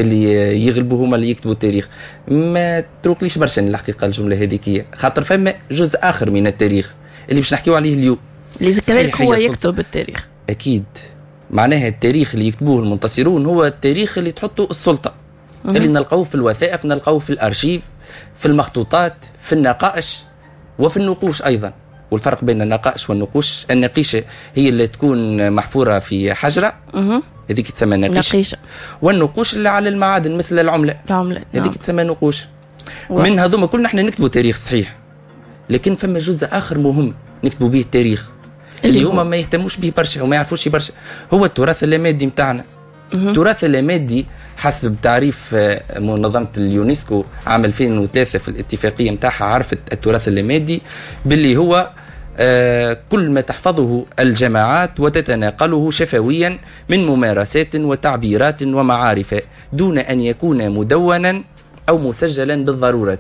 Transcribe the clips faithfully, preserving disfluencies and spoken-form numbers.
اللي يغلبوا هما اللي يكتبوا التاريخ. ما تروقليش برشا الحقيقه الجمله هذيك، خاطر فما جزء اخر من التاريخ اللي باش نحكيو عليه اليوم اللي كذلك هو يكتب التاريخ. اكيد معناها التاريخ اللي يكتبوه المنتصرون هو التاريخ اللي تحطه السلطه، مم. اللي نلقوه في الوثائق، نلقوه في الارشيف، في المخطوطات، في النقائش وفي النقوش ايضا. والفرق بين النقائش والنقوش، النقيشه هي اللي تكون محفوره في حجره، هذيك تسمى نقيشه، والنقوش اللي على المعادن مثل العمله العمله هذيك تسمى نقوش. و... من هذوما كل نحن نكتبوا تاريخ صحيح، لكن فما جزء اخر مهم نكتبوا به التاريخ اللي, اللي هما ما يهتموش به برشا وما يعرفوش برشا، هو التراث اللامادي متاعنا. التراث اللامادي حسب تعريف منظمة اليونسكو عام ألفين وثلاثة في الاتفاقية متاعها، عرفت التراث اللامادي باللي هو آه كل ما تحفظه الجماعات وتتناقله شفويا من ممارسات وتعبيرات ومعارف دون أن يكون مدونا أو مسجلا بالضرورة.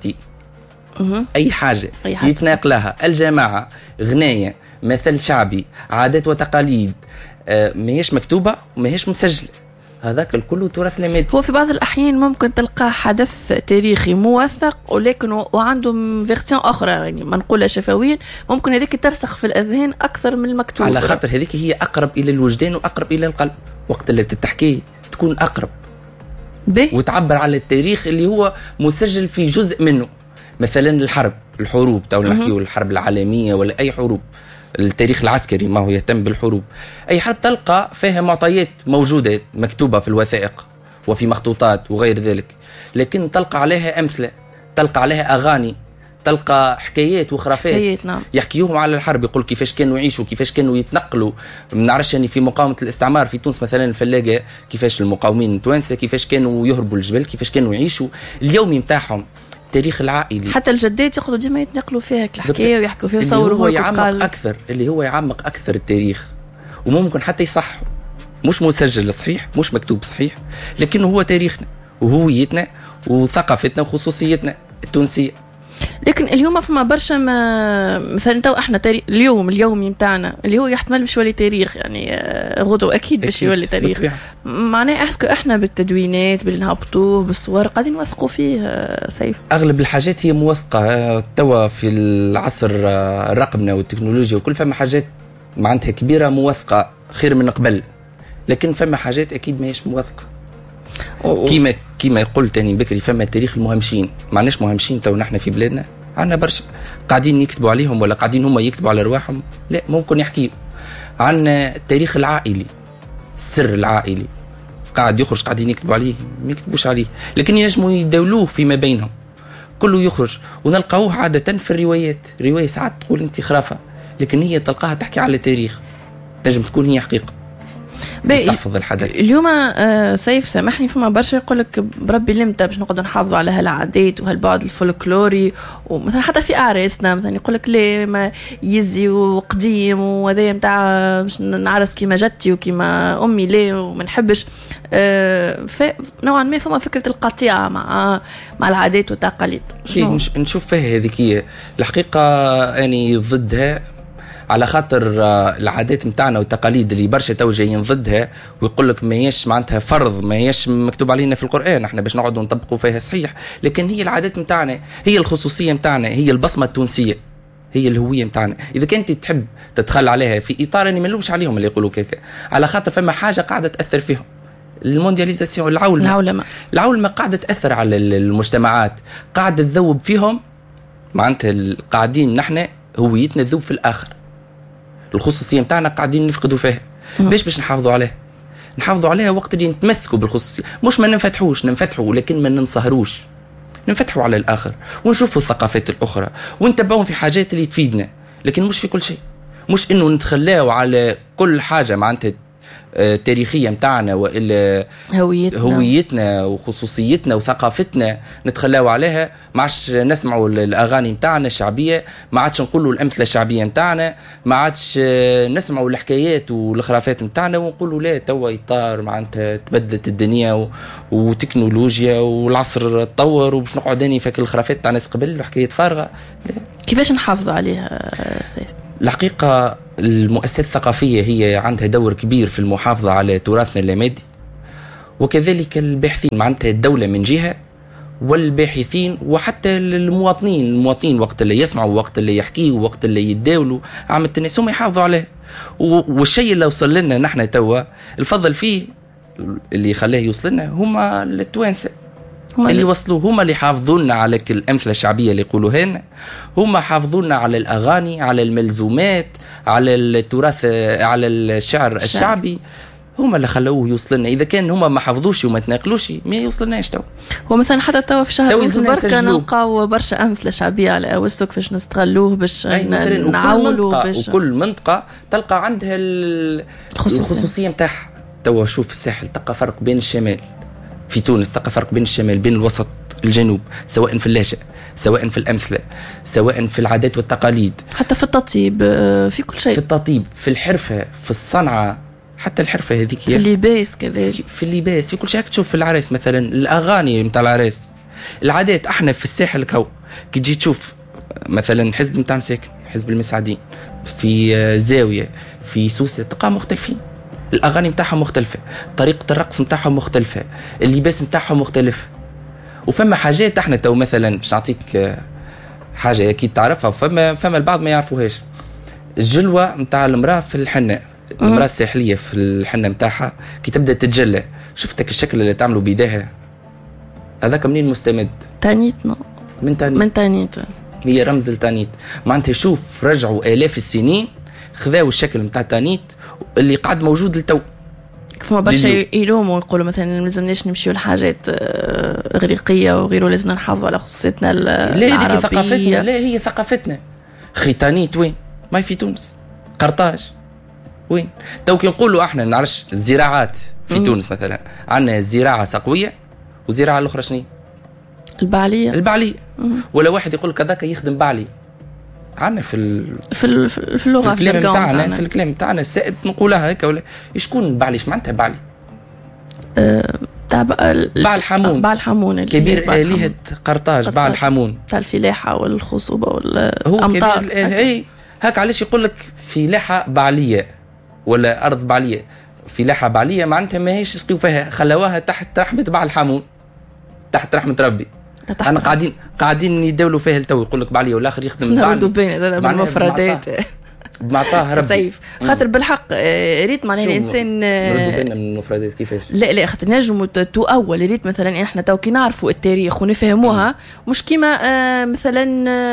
أي حاجة, أي حاجة يتناقلها الجماعة، غناية، مثل شعبي، عادات وتقاليد، آه ما هيش مكتوبة وما هيش مسجلة، هذاك الكل تراث لامادي. هو في بعض الأحيان ممكن تلقى حدث تاريخي موثق ولكن وعنده فيرسيون أخرى، يعني ما نقولها شفويا، ممكن هذيك ترسخ في الأذهان أكثر من المكتوب، على خاطر هذيك هي أقرب إلى الوجدان وأقرب إلى القلب، وقت اللي تحكي تكون أقرب به وتعبر على التاريخ اللي هو مسجل في جزء منه. مثلا الحرب، الحروب تو نحكيو الحرب العالمية ولا أي حروب، التاريخ العسكري ما هو يهتم بالحروب، أي حرب تلقى فيها معطيات موجودة مكتوبة في الوثائق وفي مخطوطات وغير ذلك، لكن تلقى عليها أمثلة، تلقى عليها أغاني، تلقى حكايات وخرافات نعم. يحكيوهم على الحرب، يقول كيفاش كانوا يعيشوا، كيفاش كانوا يتنقلوا. ما نعرفش يعني في مقاومة الاستعمار في تونس مثلا الفلاقة، كيفاش المقاومين التوانسة كيفاش كانوا يهربوا الجبل، كيفاش كانوا يعيشوا اليومي متاعهم، التاريخ العائلي. حتى الجدات ياخذوا ديما يتنقلوا فيها الحكايه ويحكوا فيها ويصوروا، هو يعمق اكثر، اللي هو يعمق اكثر التاريخ، وممكن حتى يصح، مش مسجل صحيح، مش مكتوب صحيح، لكنه هو تاريخنا وهويتنا وثقافتنا وخصوصيتنا التونسيه. لكن اليوم فما برشا ما مثلا تو احنا تاريخ اليوم اليومي متاعنا اللي هو يحتمل باش يولي تاريخ، يعني غدو اكيد باش يولي تاريخ. معناه احسكو احنا بالتدوينات باللي نهبطوه بالصور قاعدين نوثقوا فيه سيف. اغلب الحاجات هي موثقه توا في العصر الرقمنه والتكنولوجيا وكل، فما حاجات معناتها كبيره موثقه خير من قبل، لكن فما حاجات اكيد ماهيش موثقه. كيما كيما قلت تاني بكري، فما تاريخ المهمشين، معناش مهمشين تو نحن في بلادنا عنا برشا قاعدين يكتبوا عليهم ولا قاعدين هم يكتبوا على رواحهم، لا ممكن يحكيوا عن التاريخ العائلي، السر العائلي قاعد يخرج قاعدين يكتبوا عليه، ما يكتبوش عليه، لكن ينجموا يدولوه فيما بينهم، كله يخرج ونلقاوه عادة في الروايات. رواية ساعات تقول انت خرافة، لكن هي تلقاها تحكي على تاريخ، تنجم تكون هي حقيقة تحفظ الحدث. اليوم آه سيف سامحني، فما برشا يقول لك بربي لمتى باش نقعد نحافظوا على هالعادات وهالبعد الفولكلوري، ومثلا حتى في اعراسنا مثلا يقول لك ليه ما يزي وقديم وهذا نتاع باش نعرس كيما جدتي وكيما امي ليه وما نحبش. آه نوعا ما فما فكره القطيعه مع مع العادات والتقاليد. نشوف فيها هذيك الحقيقه اني ضدها، على خاطر العادات متاعنا والتقاليد اللي برشا تو جايين ضدها ويقول لك ما هيش معناتها فرض، ما هيش مكتوب علينا في القرآن احنا باش نقعدوا نطبقوا فيها صحيح، لكن هي العادات متاعنا، هي الخصوصية متاعنا، هي البصمة التونسية، هي الهوية متاعنا. إذا كنت تحب تدخل عليها في إطار أني ما نلومش عليهم اللي يقولوا كيكا، على خاطر فما حاجة قاعدة تأثر فيهم، الموندياليزاسيون، العولمة العولمة العولمة قاعدة تأثر على المجتمعات، قاعدة تذوب فيهم، معناتها قاعدين نحن هويتنا تذوب في الآخر، الخصوصية متاعنا قاعدين نفقدوا فيها. باش باش نحافظوا عليها؟ نحافظوا عليها وقت اللي نتمسكوا بالخصوصية، مش ما ننفتحوش، ننفتحوا لكن ما ننصهروش، ننفتحوا على الآخر ونشوفوا الثقافات الأخرى ونتبعون في حاجات اللي تفيدنا، لكن مش في كل شيء، مش إنه نتخلاو على كل حاجة معناتها تاريخية متاعنا وإلا هويتنا, هويتنا وخصوصيتنا وثقافتنا نتخلاو عليها. ما عادش نسمعوا الأغاني متاعنا الشعبية، ما عادش نقولوا الأمثلة الشعبية متاعنا، ما عادش نسمعوا الحكايات والخرافات متاعنا ونقولوا لا توا إطار معناتها تبدلت الدنيا وتكنولوجيا والعصر تطور وباش نقعداني فاك الخرافات تاع ناس قبل وحكايات فارغة. لا. كيفاش نحافظوا عليها سيف؟ الحقيقة المؤسسات الثقافية هي عندها دور كبير في المحافظة على تراثنا اللامادي، وكذلك الباحثين، معناتها الدولة من جهة والباحثين وحتى المواطنين المواطنين وقت اللي يسمعوا وقت اللي يحكيوا وقت اللي يتداولوا عامة الناس هم يحافظوا عليه. والشيء اللي وصل لنا نحن توا الفضل فيه اللي خلاه يوصل لنا هما التوانسة اللي وصلوا، هما اللي حافظونا على الأمثلة الشعبية اللي يقولوها لنا، هما حافظونا على الأغاني، على الملزومات، على التراث، على الشعر الشعبي، هما اللي خلوه يوصل لنا. اذا كان هما ما حفظوش وما تناقلوش ما يوصلناش. تو هو مثلا حتى تو في شهر بركه نلقاو برشا امثله شعبيه على اوسك كيفاش نستغلوه باش نعاولوا باش وكل منطقه تلقى عندها الخصوصيه نتاعها. تو شوف الساحل تلقى فرق بين الشمال، في تونس تلقى فرق بين الشمال بين الوسط الجنوب، سواء في اللهجه سواء في الامثله سواء في العادات والتقاليد، حتى في التطيب، في كل شيء، في التطيب في الحرفه في الصنعه، حتى الحرفه هذيك في اللباس كذلك، في اللباس في كل شيء. تشوف في العريس مثلا الاغاني نتاع العريس، العادات. احنا في الساحل كو كي تجي تشوف مثلا حزب نتاع مساكن، حزب المساعدين، في زاويه، في سوسه، تلقى مختلفين، الاغاني نتاعهم مختلفه، طريقه الرقص نتاعهم مختلفه، اللباس نتاعهم مختلف. وفما حاجات احنا تو مثلا باش نعطيك حاجه اكيد تعرفها، فما فما البعض ما يعرفوهاش. الجلوه نتاع المراه في الحنه، المراه الساحليه في الحنه نتاعها كي تبدا تتجلى، شفتك الشكل اللي تعملوا بيداها هذاك منين مستمد؟ تانيتنا، من تانيت، من تانيت هي رمز التانيت. معناتها شوف رجعوا آلاف السنين خذاوا الشكل نتاع تانيت اللي قاعد موجود للتو. كيف ما برشا يلوموا ويقولوا مثلا ما لازمناش نمشيو لحاجات اغريقيه وغيره، لازم نحافظوا على خصوصيتنا العربيه. لا هذيك ثقافتنا، لا هي ثقافتنا. ختانيت وين؟ ما في تونس. قرطاج وين؟ تو كي نقولوا احنا نعرفش الزراعات في مم. تونس مثلا عندنا الزراعه سقويه والزراعه الاخرى شنو؟ البعليه. البعليه. مم. ولا واحد يقول لك هذاك يخدم بعلي. عندنا في ال... في ال... في اللغه في الكلام تاعنا، في الكلام تاعنا السائد نقولها هيك. ولا شكون بعلي؟ ايش معناتها بعلي؟ أه... تاع بعل حمون، بعل حمون كبير آلهة قرطاج، بعل حمون تاع الفلاحه والخصوبه والامطار. هو كبير اي هاك. علاش يقول لك فلاحه بعليه ولا ارض بعليه؟ فلاحه بعليه معناتها ما هيش يسقيو فيها، خلوها تحت رحمه بعل حمون، تحت رحمه ربي. انا قاعدين قاعدين يداولوا فيها التو، يقول لك بعليه والاخر يخدم بعلي. نردوا بين زاد بالمفردات بمعطاه ربي. سيف خاطر بالحق ريت معناها الانسان نردوا بيننا من المفردات كيفاش؟ لا لا خاطر نجموا تو اول ريت مثلا احنا تو كي نعرفوا التاريخ ونفهموها مش كيما آه مثلا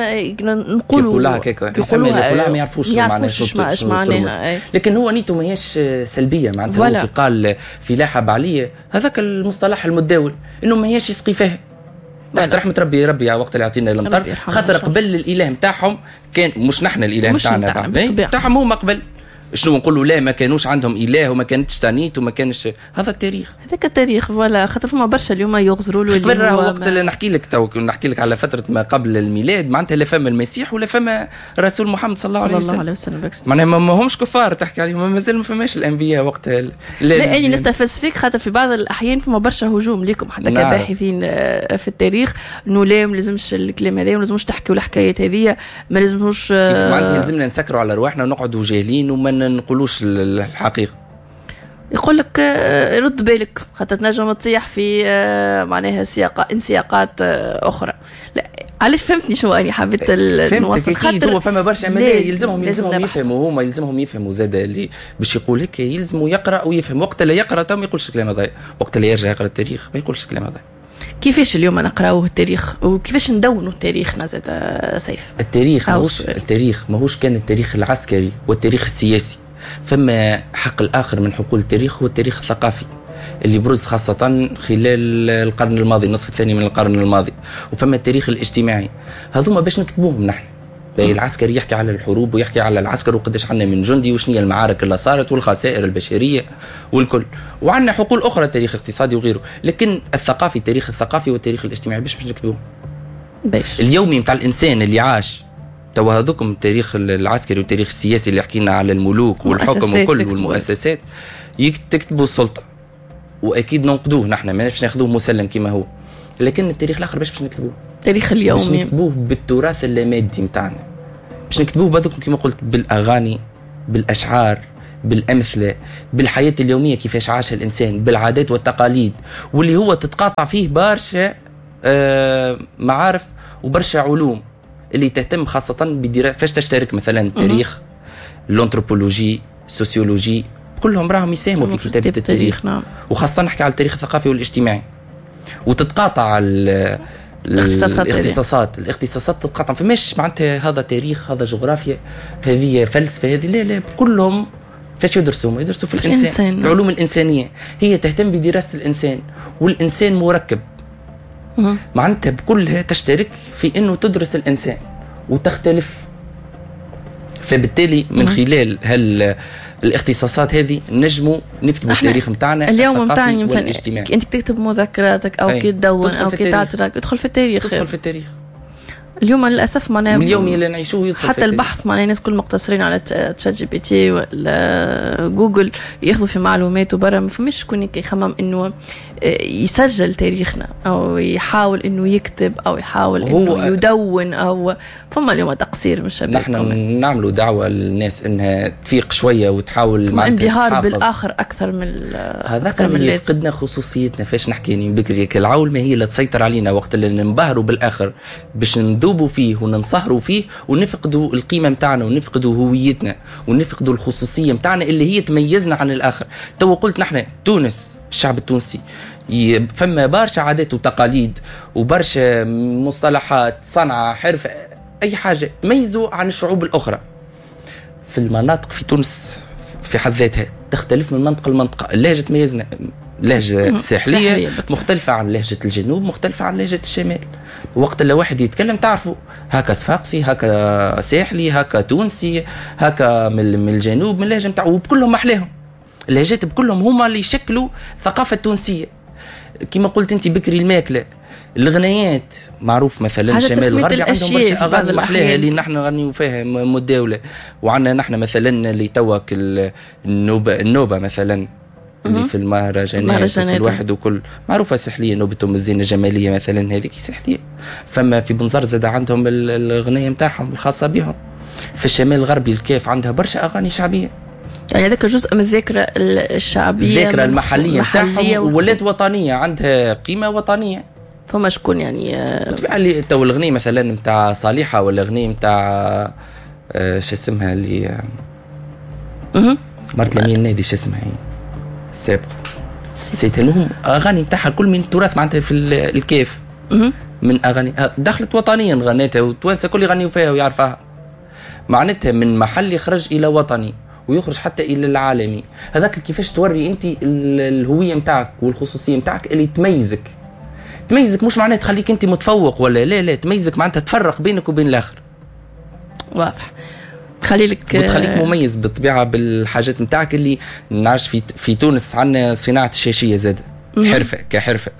نقولوا يقولوا هكاك يقولوها يقولوها ما يعرفوش معناها ايش معناها. لكن هو نيته ماهيش سلبيه معناتها. كي قال فلاحه بعليه هذاك المصطلح المتداول انه ماهيش يسقي فيها تحت رحمة ربي. ربي وقت اللي يعطينا المطر، خاطر قبل الإله متاعهم كان مش نحن الإله متاعنا متاعهم هما قبل. شنو نقولوا؟ لا ما كانوش عندهم إله وما كانتش تانيت وما كانش. هذا التاريخ، هذاك التاريخ. ولا خاطر فما برشا اليوم يغزروا له قبل راهو وقت اللي نحكي لك تو نحكي لك على فترة ما قبل الميلاد، معناتها لا فما المسيح ولا فما رسول محمد صلى الله عليه وسلم, عليه وسلم. معناها ما همش كفار تحكي عليهم، مازال ما فماش الأنبياء وقتها. لا, لا أني نستفز فيك خاطر في بعض الأحيان فما برشا هجوم ليكم حتى كباحثين في التاريخ، إنه لا ما لازمش الكلام هذا، ما لازمش تحكيوا الحكايات هذه، ما لازموش معناتها يلزمنا نسكروا على رواحنا ونقعدوا جاهلين وما نقولوش الحقيقة. يقول لك رد بالك خاطر تنجم تطيح في معناها سياق انسياقات اخرى. لا علاش فهمتني شو اني حبيت نوصل؟ خاطر هو فما برشا ملاي يلزمهم يلزمهم يفهموا، هما يلزمهم يفهموا زاد اللي باش يقول هيك يلزموا يقرا ويفهم. وقت لا يقرا تو ما يقولش الكلام هذا، وقت لا يرجع يقرا التاريخ ما يقولش الكلام هذا. كيفاش اليوم نقراوه التاريخ وكيفاش ندونوا تاريخنا زاد سيف؟ التاريخ ماهوش التاريخ ماهوش كان التاريخ العسكري والتاريخ السياسي. فما حق الآخر من حقوق التاريخ هو التاريخ الثقافي اللي بروز خاصة خلال القرن الماضي، النصف الثاني من القرن الماضي. وفما التاريخ الاجتماعي، هذوما باش نكتبوهم نحن. العسكري يحكي على الحروب ويحكي على العسكر وقداش عنا من جندي وشنية المعارك اللي صارت والخسائر البشرية والكل. وعنا حقول أخرى، تاريخ اقتصادي وغيره. لكن الثقافي، التاريخ الثقافي والتاريخ الاجتماعي باش باش نكتبوهم باش اليومي متاع الإنسان اللي عاش. تو هذوكم التاريخ العسكري والتاريخ السياسي اللي حكينا على الملوك والحكم وكل والمؤسسات تكتبوا السلطة، وأكيد ننقدوه نحن ما نفش ناخذوه مسلم كما هو. لكن التاريخ الآخر باش باش نكتبوه التاريخ اليومي، باش نكتبوه بالتراث اللامادي متاعنا، باش نكتبوه بذوكم كما قلت بالأغاني، بالأشعار، بالأمثلة، بالحياة اليومية كيفاش عاش الإنسان، بالعادات والتقاليد، واللي هو تتقاطع فيه برشا آه معارف وبرشا علوم اللي تهتم خاصة بدراسة. فاش تشترك مثلا التاريخ، الانثروبولوجي، السوسيولوجي، كلهم راهم يساهموا في كتابة التاريخ. نعم. وخاصة نحكي على التاريخ الثقافي والاجتماعي. وتتقاطع الاختصاصات الاختصاصات الاختصاصات تتقاطع، فماش معناتها هذا تاريخ، هذا جغرافيا، هذه فلسفة، هذه لا لا كلهم فاش يدرسوا يدرسوا في الإنسان. الإنسان. العلوم الإنسانية هي تهتم بدراسة الإنسان، والإنسان مركب معناتها بكلها تشترك في إنه تدرس الإنسان وتختلف. فبالتالي من خلال هال الاختصاصات هذه نجموا نكتبوا التاريخ متاعنا اليوم متاعني والاجتماعي. انت تكتب مذكراتك او كي تدون او كي تعترك تدخل في التاريخ تدخل في التاريخ اليوم للاسف معناها اليوم اللي نعيشوه يدخل حتى البحث معناها الناس كل مقتصرين على تشات جي بي تي ولا جوجل ياخذوا في معلومات وبرا ما فماش شكون يخمم انه يسجل تاريخنا او يحاول انه يكتب او يحاول انه يدون او فما اليوم تقصير من الشباب. نحن نعملوا دعوه للناس انها تفيق شويه وتحاول مع انبهار بالاخر اكثر من هذاك اللي يفقدنا خصوصيتنا. فاش نحكي بكري العول ما هي اللي تسيطر علينا وقت اللي ننبهروا بالاخر باش ندوبوا فيه وننصهروا فيه ونفقدوا القيمه متاعنا ونفقدوا هويتنا ونفقدوا الخصوصيه متاعنا اللي هي تميزنا عن الاخر. تو قلت نحن تونس الشعب التونسي فما برشا عادات وتقاليد وبرشا مصطلحات صنعة حرفة أي حاجة تميزوا عن الشعوب الأخرى. في المناطق في تونس في حد ذاتها تختلف من منطقة لمنطقة. اللهجة تميزنا، اللهجة الساحلية مختلفة عن لهجة الجنوب، مختلفة عن لهجة الشمال. وقت اللي واحد يتكلم تعرفوا هكا صفاقسي، هكا ساحلي، هكا تونسي، هكا من الجنوب من اللهجة متاعه، وبكلهم محلاهم. اللهجات بكلهم هما اللي يشكلوا الثقافة التونسية. كما قلت انت بكري الماكلة، الغنيات معروف مثلا شمال الغربي عندهم برشا اغاني محلاها اللي نحن نغنيو فيها مداولة. وعندنا نحن مثلا اللي توك النوبة النوبة مثلا اللي في المهرجانات في الواحد وكل معروفة سحلية، نوبتهم الزينة الجمالية مثلا هذيك سحلية. فما في بنزر زاد عندهم الغنية متاعهم الخاصة بهم. في الشمال الغربي الكيف عندها برشا اغاني شعبية، يعني هذاك جزء من الذاكرة الشعبية، الذاكرة المحلية متاعهم وولات وطنية، عندها قيمة وطنية. فما شكون يعني طبعا اللي تو الغنية مثلا متاع صالحة ولا غنية متاع آه شو اسمها اللي اها مرت لمين نادي شو اسمها هي السابقة سيتها لهم أغاني متاعها الكل من التراث معناتها في الكيف من أغاني دخلت وطنيا غنيتها وتوانسة كل يغنيوا فيها ويعرفها. معناتها من محل يخرج إلى وطني ويخرج حتى إلى العالمي. هذاك كيفاش توري أنت الهوية متاعك والخصوصية متاعك اللي تميزك تميزك مش معناه تخليك أنت متفوق ولا لا لا تميزك معناتها تفرق بينك وبين الآخر. واضح. خليلك وتخليك مميز بالطبيعة بالحاجات متاعك اللي نعرف في في تونس عندنا صناعة الشاشية زادة حرفة كحرفة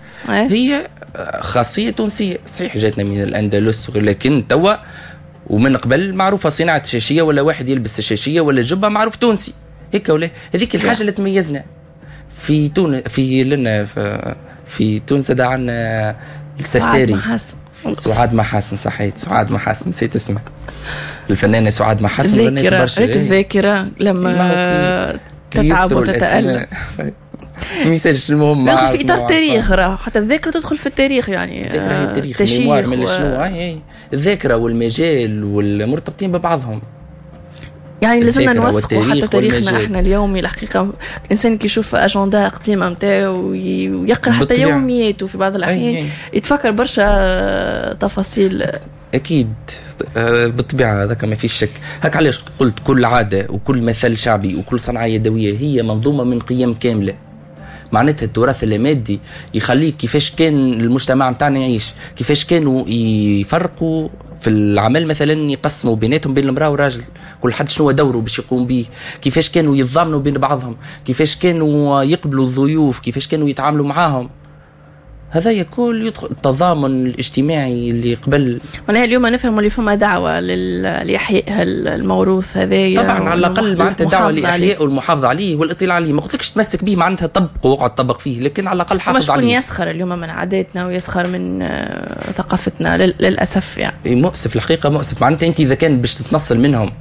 هي خاصية تونسية صحيح جاتنا من الأندلس لكن توا ومن قبل معروفة صناعة الشاشية ولا واحد يلبس الشاشية ولا جبة معروف تونسي هيك ولا هذيك الحاجة اللي تميزنا في تونس. في لنا في, في تونس دا عنا السفساري سعاد محاسن صحيت سعاد محاسن نسيت اسمها الفنانة سعاد محاسن. الذاكرة ريت الذاكرة لما تتعب وتتألم ميسالش المهم ندخل في إطار تاريخ راه حتى الذاكرة تدخل في التاريخ يعني الذاكرة هي التاريخ ميموار من شنو هي الذاكرة والمجال والمرتبطين ببعضهم يعني لازمنا نوثقوا حتى تاريخنا احنا اليومي. الحقيقة الإنسان كي يشوف أجندة قديمة متاعه ويقرأ حتى يومياته في بعض الأحيان يتفكر برشا تفاصيل أكيد بالطبيعة هذاك ما فيش شك. هك علاش قلت كل عادة وكل مثل شعبي وكل صنعة يدوية هي منظومة من قيم كاملة. معناتها التراث اللامادي يخليك كيفاش كان المجتمع متاعنا يعيش كيفاش كانوا يفرقوا في العمل مثلا يقسموا بيناتهم بين المرأة والراجل كل حد شنو دوره باش يقوم به كيفاش كانوا يتضامنوا بين بعضهم كيفاش كانوا يقبلوا الضيوف كيفاش كانوا يتعاملوا معاهم. هذا يكون يدخل التضامن الاجتماعي اللي قبل. وانا اليوم نفهم اللي فما دعوه لإحياء الموروث هذا طبعا على الاقل معناتها دعوه لإحياء والمحافظه عليه والاطلاع عليه. ما قلتلكش تمسك به معناتها طبقه وقعد طبق فيه لكن على الاقل حافظ عليه. مش كون يسخر اليوم من عاداتنا ويسخر من ثقافتنا للاسف يعني مؤسف الحقيقه مؤسف. معناتها انت اذا كان باش تتنصل منهم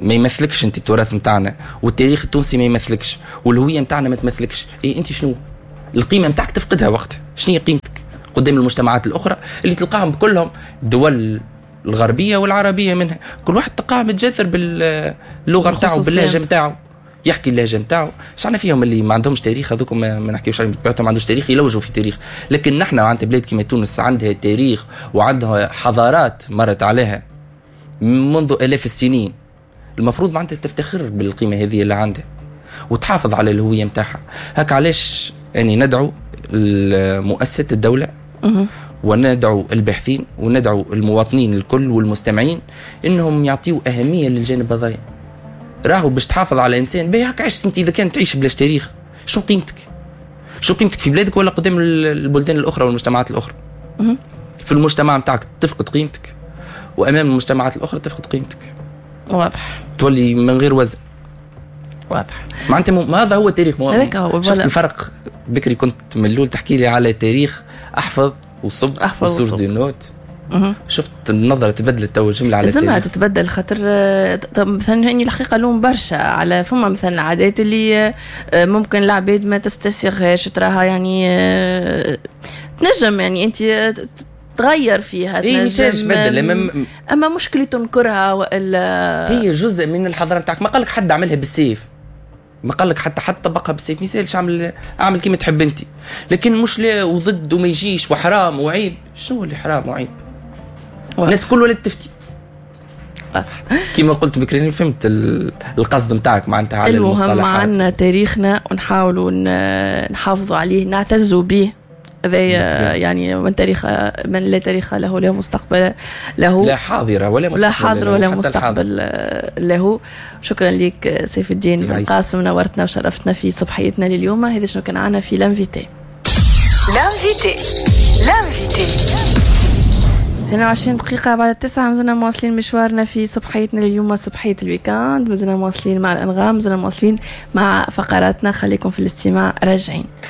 ما يمثلكش انت التراث نتاعنا، والتاريخ التونسي ما يمثلكش، والهويه نتاعنا ما تمثلكش، ايه انت شنو القيمه نتاعك؟ تفقدها وقتها. شنو هي قيمتك قدام المجتمعات الاخرى اللي تلقاهم كلهم الدول الغربيه والعربيه منها، كل واحد تلقاه متجذر باللغه نتاعو باللهجه نتاعو، يحكي اللهجه نتاعو. شعنا فيهم اللي ما عندهمش تاريخ هذوك ما, ما نحكيوش عليهم بطبيعتهم، ما عندوش تاريخ يلوجوا في تاريخ. لكن نحن عندنا بلاد كما تونس عندها تاريخ وعندها حضارات مرت عليها منذ آلاف السنين، المفروض معناتها تفتخر بالقيمه هذه اللي عندها وتحافظ على الهويه نتاعها. هك علاش يعني ندعو مؤسسات الدوله وندعو الباحثين وندعو المواطنين الكل والمستمعين انهم يعطيوا اهميه للجانب هذايا. راهو باش تحافظ على انسان باهي هكا عشت انت، اذا كانت تعيش بلاش تاريخ شو قيمتك؟ شو قيمتك في بلادك ولا قدام البلدان الاخرى والمجتمعات الاخرى؟ في المجتمع نتاعك تفقد قيمتك، وامام المجتمعات الاخرى تفقد قيمتك. واضح، تولي من غير وزن. واضح معناتها م... هذا هو التاريخ. مو... شفت الفرق؟ بكري كنت من الاول تحكي لي على تاريخ احفظ وصب وصور دي نوت. أه. شفت النظرة تبدلت تو جملة على التاريخ. لازمها تتبدل خاطر مثلا هني الحقيقة لهم برشا على فما مثلا عادات اللي ممكن العباد ما تستسيغهاش تراها، يعني تنجم يعني انت تغير فيها. اي مثالش بدل اما اما مشكلة تنكرها والا هي جزء من الحضارة نتاعك. ما قالك حد عملها بالسيف، ما قالك حتى حتى طبقها بالسيف، ما يسالش اعمل اعمل كيما تحب انت، لكن مش لا وضد وما يجيش وحرام وعيب. شنو اللي حرام وعيب؟ الناس كل ولا تفتي. واضح كيما قلت بكري فهمت القصد نتاعك معناتها على المصطلحات. المهم عندنا تاريخنا ونحاولوا نحافظوا عليه نعتزوا به. هذا يعني من تاريخ من لا تاريخ له لا مستقبل له، لا حاضرة ولا مستقبل لا حاضر ولا مستقبل له. شكرا لك سيف الدين بن قاسم، نورتنا وشرفتنا في صبحيتنا لليوم. هذا شنو كان عنا في لانفيتي. لانفيتي لانفيتي اثنين وعشرين دقيقة بعد التسعة، مازلنا مواصلين مشوارنا في صبحيتنا لليوم، صبحية الويكاند. مازلنا مواصلين مع الأنغام، مازلنا مواصلين مع فقراتنا. خليكم في الاستماع، راجعين.